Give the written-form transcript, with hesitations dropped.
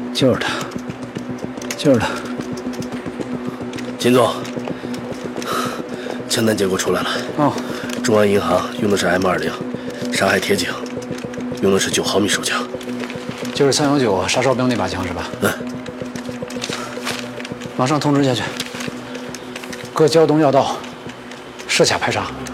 就是他，就是他。 秦总，枪弹结果出来了。 哦， 中央银行用的是 M20，上海铁警用的是9毫米手枪， 就是319杀哨兵那把枪是吧？ 嗯。 马上通知下去，各胶东要道设卡排查。